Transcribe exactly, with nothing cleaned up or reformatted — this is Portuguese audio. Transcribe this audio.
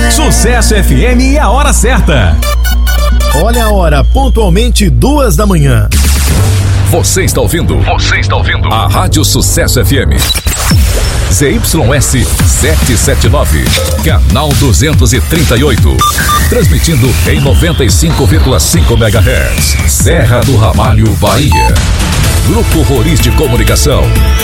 Sucesso F M e a hora certa. Olha a hora, pontualmente duas da manhã. Você está ouvindo? Você está ouvindo? A Rádio Sucesso F M. Z Y S setecentos e setenta e nove, canal duzentos e trinta e oito. Transmitindo em noventa e cinco vírgula cinco megahertz. Serra do Ramalho, Bahia. Grupo Roriz de Comunicação.